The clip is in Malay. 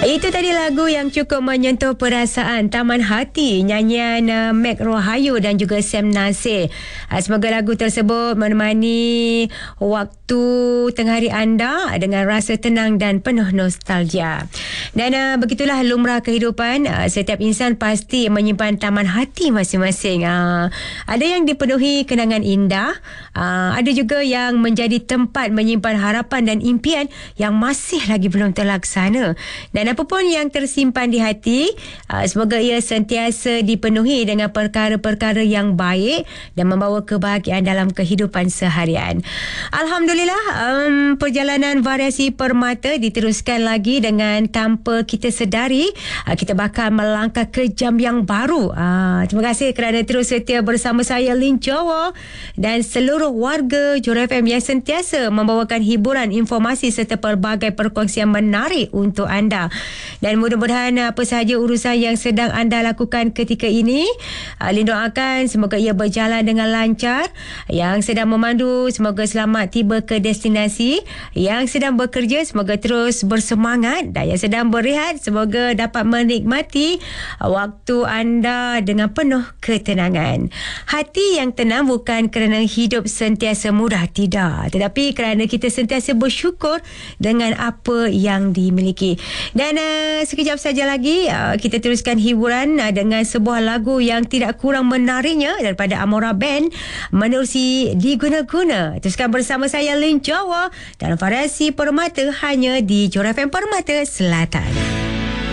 Itu tadi lagu yang cukup menyentuh perasaan, Taman Hati, nyanyian Meg Rohayu dan juga Sam Nasir. Semoga lagu tersebut menemani waktu tengah hari anda dengan rasa tenang dan penuh nostalgia. Dan begitulah lumrah kehidupan. Setiap insan pasti menyimpan taman hati masing-masing. Ada yang dipenuhi kenangan indah, ada juga yang menjadi tempat menyimpan harapan dan impian yang masih lagi belum terlaksana. Dan apapun yang tersimpan di hati, semoga ia sentiasa dipenuhi dengan perkara-perkara yang baik dan membawa kebahagiaan dalam kehidupan seharian. Alhamdulillah, perjalanan Variasi Permata diteruskan lagi dengan tanpa kita sedari, kita bakal melangkah ke jam yang baru. Terima kasih kerana terus setia bersama saya, Lin Jawa, dan seluruh warga Johor FM yang sentiasa membawakan hiburan, informasi serta pelbagai perkongsian menarik untuk anda. Dan mudah-mudahan apa sahaja urusan yang sedang anda lakukan ketika ini, Lin doakan semoga ia berjalan dengan lancar. Yang sedang memandu, semoga selamat tiba ke destinasi. Yang sedang bekerja, semoga terus bersemangat. Dan yang sedang berehat, semoga dapat menikmati waktu anda dengan penuh ketenangan. Hati yang tenang bukan kerana hidup sentiasa mudah, tidak, tetapi kerana kita sentiasa bersyukur dengan apa yang dimiliki. Dan sekejap saja lagi kita teruskan hiburan dengan sebuah lagu yang tidak kurang menariknya daripada Amora Band, Menerusi Diguna-Guna. Teruskan bersama saya, Lin Jawa, dalam Variasi Permata hanya di Johor FM Permata Selatan.